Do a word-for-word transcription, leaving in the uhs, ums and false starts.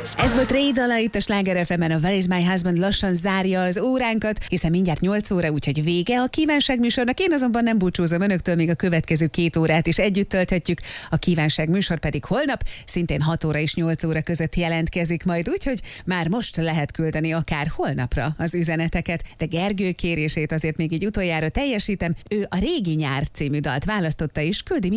Ez volt Ray Dala itt a Sláger ef emen, a Where is my husband lassan zárja az óránkat, hiszen mindjárt nyolc óra, úgyhogy vége a kívánság műsornak. Én azonban nem búcsúzom önöktől, még a következő két órát is együtt tölthetjük. A kívánság műsor pedig holnap, szintén hat óra és nyolc óra között jelentkezik majd, úgyhogy már most lehet küldeni akár holnapra az üzeneteket. De Gergő kérését azért még így utoljára teljesítem, ő a Régi nyár című dalt választotta és küldi